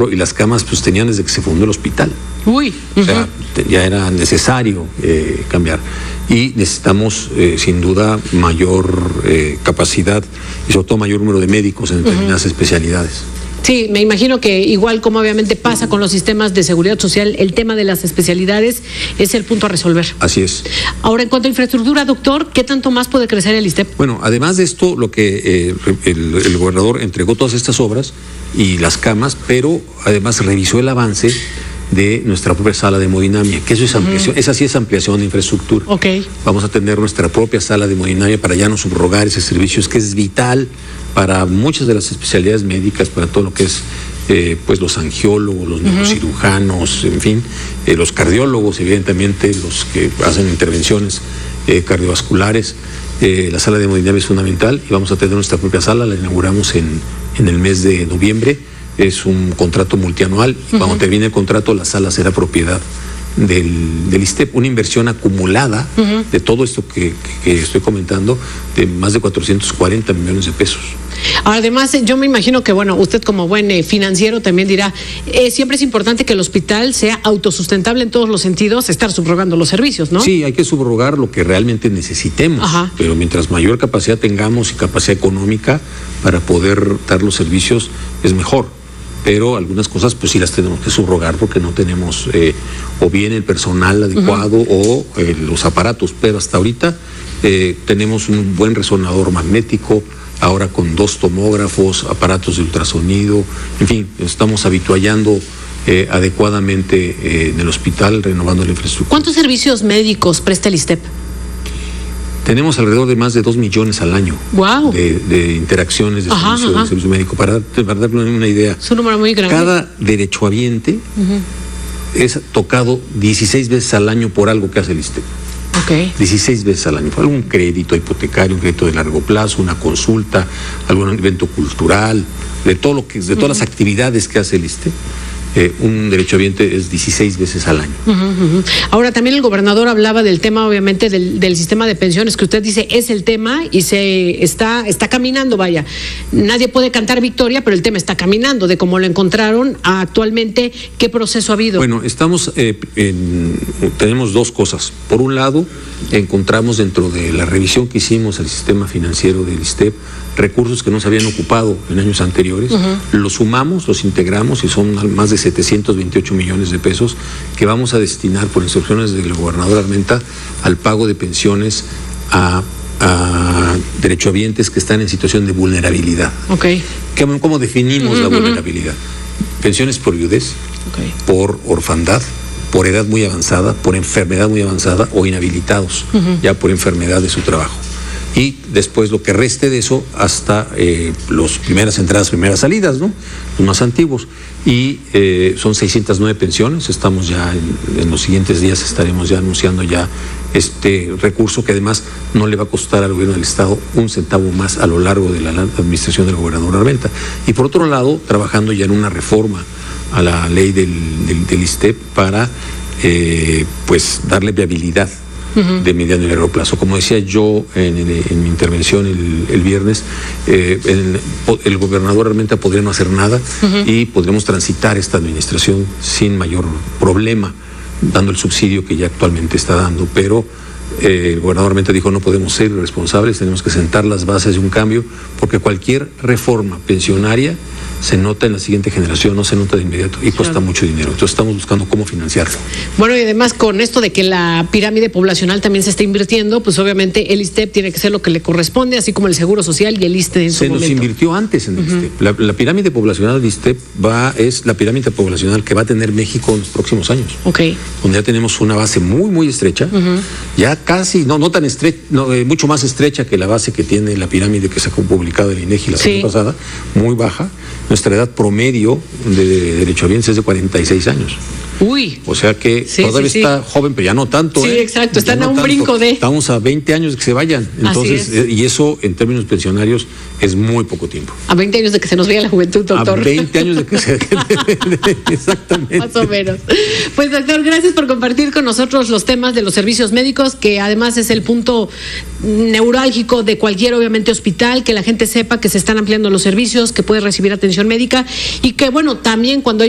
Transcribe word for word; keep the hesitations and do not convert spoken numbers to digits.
cambiarlo, y las camas pues tenían desde que se fundó el hospital. Uy. Uh-huh. O sea, te, ya era necesario eh, cambiar. Y necesitamos, eh, sin duda, mayor eh, capacidad y sobre todo mayor número de médicos en determinadas uh-huh. especialidades. Sí, me imagino que igual como obviamente pasa con los sistemas de seguridad social, el tema de las especialidades es el punto a resolver. Así es. Ahora, en cuanto a infraestructura, doctor, ¿qué tanto más puede crecer el ISSSTEP? Bueno, además de esto, lo que eh, el, el gobernador entregó todas estas obras y las camas, pero además revisó el avance de nuestra propia sala de hemodinamia, que eso es ampliación, uh-huh. esa sí es ampliación de infraestructura. Okay. Vamos a tener nuestra propia sala de hemodinamia para ya no subrogar ese servicio, que es vital para muchas de las especialidades médicas, para todo lo que es eh, pues los angiólogos, los neurocirujanos, uh-huh. en fin, eh, los cardiólogos, evidentemente, los que hacen intervenciones eh, cardiovasculares. Eh, la sala de hemodinamia es fundamental y vamos a tener nuestra propia sala, la inauguramos en, en el mes de noviembre. Es un contrato multianual. Uh-huh. Cuando termine el contrato, la sala será propiedad del, del ISSSTEP, una inversión acumulada uh-huh. de todo esto que, que, que estoy comentando, de más de cuatrocientos cuarenta millones de pesos. Además, yo me imagino que, bueno, usted como buen eh, financiero también dirá, eh, siempre es importante que el hospital sea autosustentable en todos los sentidos, estar subrogando los servicios, ¿no? Sí, hay que subrogar lo que realmente necesitemos, Ajá. pero mientras mayor capacidad tengamos y capacidad económica para poder dar los servicios, es mejor. Pero algunas cosas pues sí las tenemos que subrogar porque no tenemos eh, o bien el personal adecuado uh-huh. o eh, los aparatos, pero hasta ahorita eh, tenemos un buen resonador magnético, ahora con dos tomógrafos, aparatos de ultrasonido, en fin, estamos habituallando eh, adecuadamente eh, en el hospital, renovando la infraestructura. ¿Cuántos servicios médicos presta el ISSSTEP? Tenemos alrededor de más de dos millones al año wow. de, de interacciones de, ajá, servicio, ajá. de servicio médico. Para, para darle una idea, es un número muy grande. Cada derechohabiente uh-huh. es tocado dieciséis veces al año por algo que hace el ISSSTEP. Okay. dieciséis veces al año, por algún crédito hipotecario, un crédito de largo plazo, una consulta, algún evento cultural, de todo lo que, de todas uh-huh. las actividades que hace el ISSSTEP. Eh, un derechohabiente es dieciséis veces al año. Uh-huh, uh-huh. Ahora, también el gobernador hablaba del tema, obviamente, del, del sistema de pensiones, que usted dice es el tema y se está, está caminando, vaya. Nadie puede cantar victoria, pero el tema está caminando, de cómo lo encontraron a actualmente, ¿qué proceso ha habido? Bueno, estamos, eh, en, tenemos dos cosas. Por un lado, encontramos dentro de la revisión que hicimos al sistema financiero del ISSSTEP, recursos que no se habían ocupado en años anteriores, uh-huh. los sumamos, los integramos y son más de setecientos veintiocho millones de pesos que vamos a destinar por instrucciones del gobernador Armenta al pago de pensiones a, a derechohabientes que están en situación de vulnerabilidad. Okay. ¿Cómo, cómo definimos uh-huh. la vulnerabilidad? Pensiones por viudez, okay. por orfandad, por edad muy avanzada, por enfermedad muy avanzada o inhabilitados uh-huh. ya por enfermedad de su trabajo. Y después lo que reste de eso hasta eh, las primeras entradas, primeras salidas, ¿no? Los más antiguos. Y eh, son seiscientas nueve pensiones, estamos ya en, en los siguientes días estaremos ya anunciando ya este recurso que además no le va a costar al gobierno del Estado un centavo más a lo largo de la administración del gobernador Armenta. Y por otro lado, trabajando ya en una reforma a la ley del, del, del ISSSTEP para eh, pues darle viabilidad Uh-huh. de mediano y largo plazo. Como decía yo en, en, en mi intervención el, el viernes, eh, el, el gobernador Armenta podría no hacer nada uh-huh. y podremos transitar esta administración sin mayor problema, dando el subsidio que ya actualmente está dando, pero eh, el gobernador Armenta dijo no podemos ser irresponsables, tenemos que sentar las bases de un cambio, porque cualquier reforma pensionaria se nota en la siguiente generación, no se nota de inmediato y cuesta claro. mucho dinero. Entonces estamos buscando cómo financiarlo. Bueno, y además con esto de que la pirámide poblacional también se está invirtiendo, pues obviamente el ISSSTEP tiene que ser lo que le corresponde, así como el Seguro Social y el ISSSTE en su se momento. Se nos invirtió antes en el uh-huh. ISSSTEP. La, la pirámide poblacional del ISSSTEP va, es la pirámide poblacional que va a tener México en los próximos años. Ok. Donde ya tenemos una base muy, muy estrecha, uh-huh. ya casi, no, no tan estrecha, no, eh, mucho más estrecha que la base que tiene la pirámide que sacó publicada el INEGI la semana sí. pasada, muy baja. Nuestra edad promedio de derechohabientes es de cuarenta y seis años. Uy. O sea que sí, todavía sí, está sí. joven, pero ya no tanto. Sí, ¿eh? exacto, ya están no a un tanto. brinco de... Estamos a veinte años de que se vayan. Entonces, Así es. y eso en términos pensionarios es muy poco tiempo. A veinte años de que se nos vaya la juventud, doctor. A veinte años de que se... Exactamente. Más o menos. Pues, doctor, gracias por compartir con nosotros los temas de los servicios médicos, que además es el punto neurálgico de cualquier, obviamente, hospital, que la gente sepa que se están ampliando los servicios, que puede recibir atención médica y que, bueno, también cuando